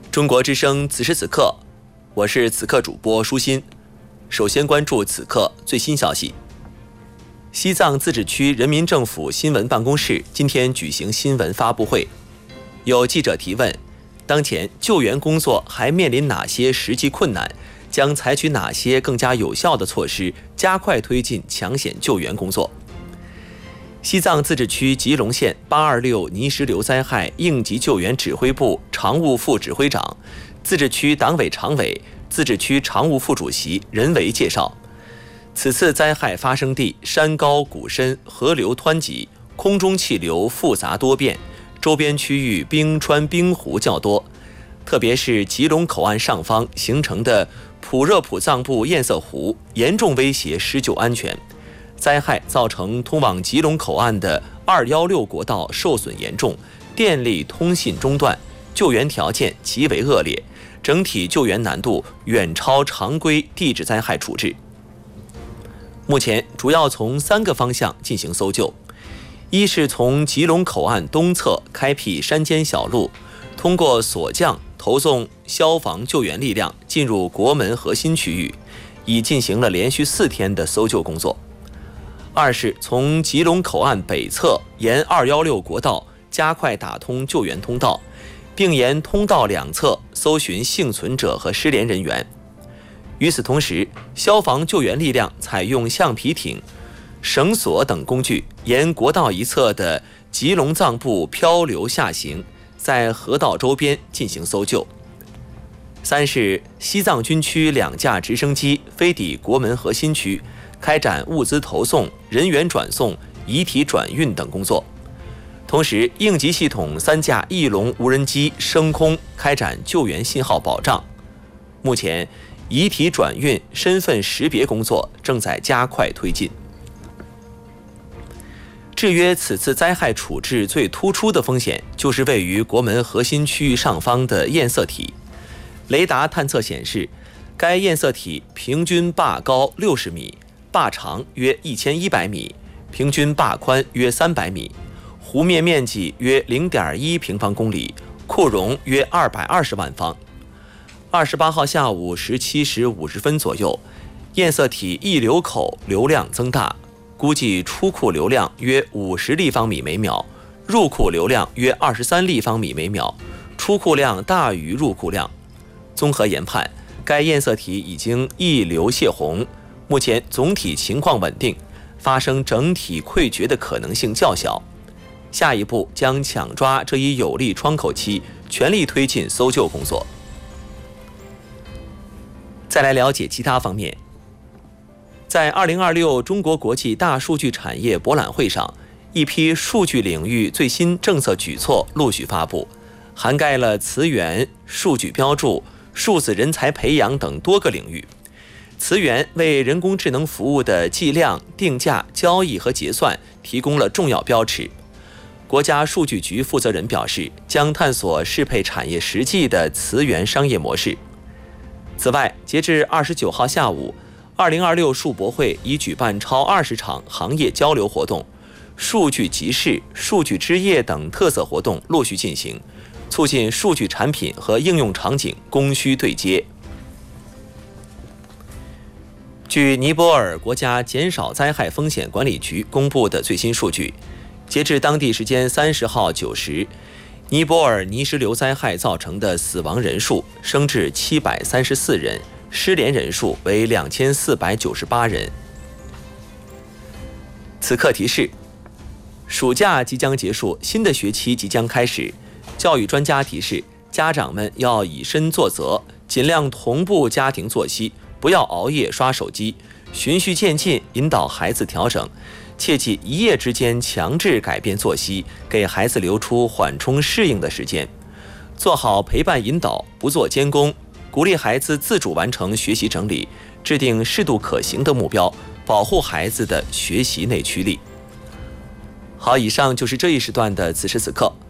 中国之声此时此刻，我是此刻主播舒心。首先关注此刻最新消息。西藏自治区人民政府新闻办公室今天举行新闻发布会，有记者提问：当前救援工作还面临哪些实际困难？将采取哪些更加有效的措施，加快推进抢险救援工作？西藏自治区吉隆县826泥石流灾害应急救援指挥部常务副指挥长、自治区党委常委、自治区常务副主席任维介绍，此次灾害发生地山高谷深，河流湍急，空中气流复杂多变，周边区域冰川冰湖较多，特别是吉隆口岸上方形成的普热普藏布堰塞湖严重威胁施救安全。灾害造成通往吉隆口岸的216国道受损严重，电力通信中断，救援条件极为恶劣，整体救援难度远超常规地质灾害处置。目前主要从3个方向进行搜救：一是从吉隆口岸东侧开辟山间小路，通过锁降投送消防救援力量进入国门核心区域，已进行了连续4天的搜救工作。二是从吉隆口岸北侧沿216国道加快打通救援通道，并沿通道两侧搜寻幸存者和失联人员。与此同时，消防救援力量采用橡皮艇、绳索等工具，沿国道一侧的吉隆藏布漂流下行，在河道周边进行搜救。三是西藏军区2架直升机飞抵国门核心区，开展物资投送、人员转送、遗体转运等工作。同时，应急系统3架翼龙无人机升空，开展救援信号保障。目前，遗体转运、身份识别工作正在加快推进。制约此次灾害处置最突出的风险，就是位于国门核心区域上方的堰塞体。雷达探测显示，该堰塞体平均坝高60米，坝长约1100米，平均坝宽约300米，湖面面积约0.1平方公里，库容约220万方。28号下午17时50分左右，堰塞体溢流口流量增大，估计出库流量约50立方米每秒，入库流量约23立方米每秒，出库量大于入库量。综合研判，该堰塞体已经溢流泄洪，目前总体情况稳定，发生整体溃决的可能性较小。下一步将抢抓这一有利窗口期，全力推进搜救工作。再来了解其他方面。在2026中国国际大数据产业博览会上，一批数据领域最新政策举措陆续发布，涵盖了词源、数据标注、数字人才培养等多个领域。词源为人工智能服务的计量、定价、交易和结算提供了重要标尺。国家数据局负责人表示，将探索适配产业实际的词源商业模式。此外，截至29号下午，2026数博会已举办超20场行业交流活动，数据集市、数据之夜等特色活动陆续进行，促进数据产品和应用场景供需对接。据尼泊尔国家减少灾害风险管理局公布的最新数据，截至当地时间30号9时，尼泊尔泥石流灾害造成的死亡人数升至734人，失联人数为2498人。此刻提示：暑假即将结束，新的学期即将开始。教育专家提示，家长们要以身作则，尽量同步家庭作息，不要熬夜刷手机，循序渐进引导孩子调整，切忌一夜之间强制改变作息，给孩子留出缓冲适应的时间。做好陪伴引导，不做监工，鼓励孩子自主完成学习整理，制定适度可行的目标，保护孩子的学习内驱力。好，以上就是这一时段的此时此刻。